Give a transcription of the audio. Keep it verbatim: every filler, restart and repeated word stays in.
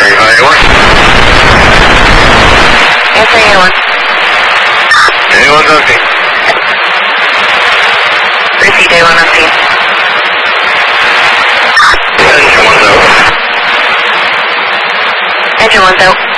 Day one. Answer Day one. Day one's on scene. Receive Day one on scene. Engine one's out. Engine one's out.